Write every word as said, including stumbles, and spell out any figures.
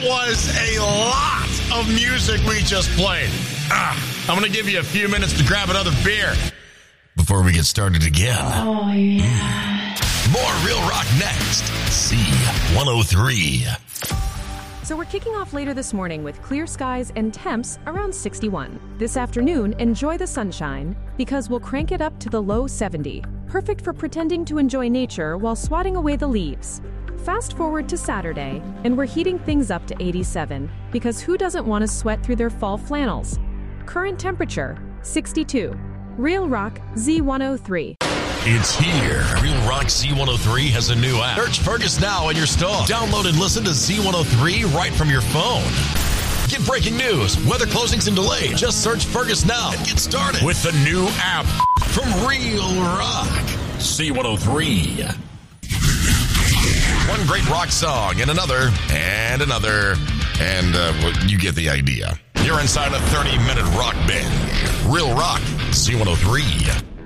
was a lot of music we just played. Ah, I'm going to give you a few minutes to grab another beer before we get started again. Oh, yeah. Mm. More Real Rock next. C one oh three. So we're kicking off later this morning with clear skies and temps around sixty-one. This afternoon, enjoy the sunshine because we'll crank it up to the low seventy. Perfect for pretending to enjoy nature while swatting away the leaves. Fast forward to Saturday, and we're heating things up to eighty-seven because who doesn't want to sweat through their fall flannels? Current temperature, sixty-two. Real Rock Z one oh three. It's here. Real Rock Z one oh three has a new app. Search Fergus now in your store. Download and listen to Z one oh three right from your phone. Get breaking news, weather closings and delays. Just search Fergus now and get started with the new app from Real Rock Z one oh three. One great rock song and another and another, and uh, well, you get the idea. You're inside a thirty-minute rock binge. Real Rock Z one oh three.